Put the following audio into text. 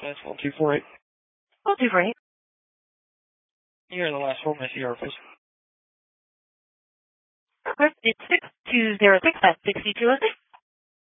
That's 1248. 1248. You're the last one, my CR, please. It's 6206 at 6206.